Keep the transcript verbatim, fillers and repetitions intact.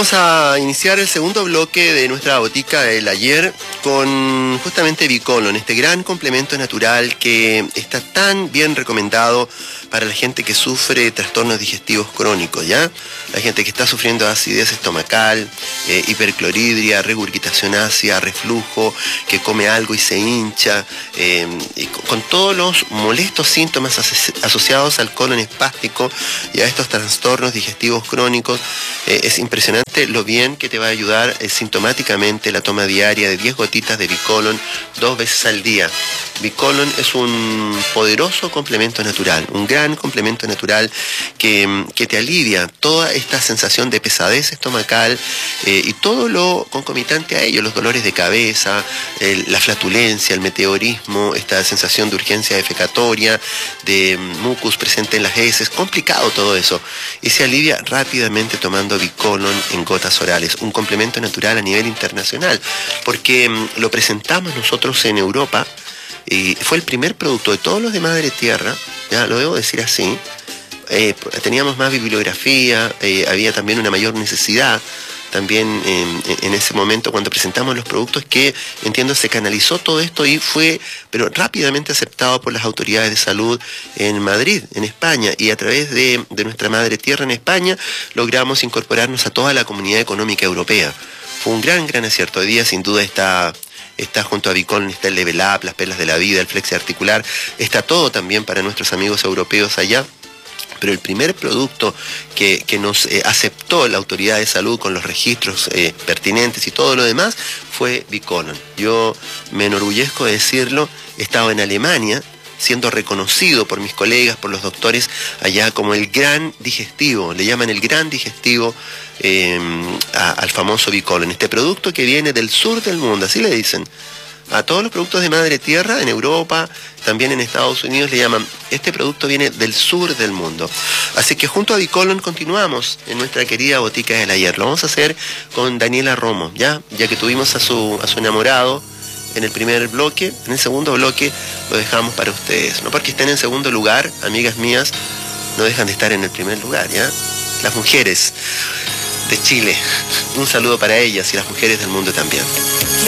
Vamos a iniciar el segundo bloque de nuestra botica del ayer con justamente Bicolon, este gran complemento natural que está tan bien recomendado para la gente que sufre trastornos digestivos crónicos, ¿ya? La gente que está sufriendo acidez estomacal, eh, hipercloridria, regurgitación ácida, reflujo, que come algo y se hincha, eh, y con todos los molestos síntomas aso asociados al colon espástico y a estos trastornos digestivos crónicos. Eh, es impresionante lo bien que te va a ayudar eh, sintomáticamente la toma diaria de diez gotitas de Bicolon dos veces al día. Bicolon es un poderoso complemento natural, un gran complemento natural que, que te alivia toda esta sensación de pesadez estomacal eh, y todo lo concomitante a ello, los dolores de cabeza, el, la flatulencia, el meteorismo, esta sensación de urgencia defecatoria, de mucus presente en las heces, complicado todo eso, y se alivia rápidamente tomando Bicolon en gotas orales, un complemento natural a nivel internacional, porque mm, lo presentamos nosotros en Europa. Y fue el primer producto de todos los de Madre Tierra, ya lo debo decir así. Eh, teníamos más bibliografía, eh, había también una mayor necesidad también eh, en ese momento cuando presentamos los productos, que entiendo se canalizó todo esto y fue pero rápidamente aceptado por las autoridades de salud en Madrid, en España, y a través de, de nuestra Madre Tierra en España logramos incorporarnos a toda la comunidad económica europea. Fue un gran, gran acierto. Hoy día sin duda está... Está junto a Bicolon, está el Level Up, las Perlas de la Vida, el Flexi Articular, está todo también para nuestros amigos europeos allá. Pero el primer producto que, que nos eh, aceptó la autoridad de salud con los registros eh, pertinentes y todo lo demás fue Bicolon. Yo me enorgullezco de decirlo, he estado en Alemania siendo reconocido por mis colegas, por los doctores allá como el gran digestivo, le llaman el gran digestivo eh, a, al famoso Bicolon, este producto que viene del sur del mundo, así le dicen. A todos los productos de Madre Tierra, en Europa, también en Estados Unidos, le llaman, este producto viene del sur del mundo. Así que junto a Bicolon continuamos en nuestra querida botica del ayer. Lo vamos a hacer con Daniela Romo, ¿ya? Ya que tuvimos a su, a su enamorado en el primer bloque, en el segundo bloque lo dejamos para ustedes. No porque estén en segundo lugar, amigas mías, no dejan de estar en el primer lugar, ¿ya? Las mujeres de Chile, un saludo para ellas y las mujeres del mundo también.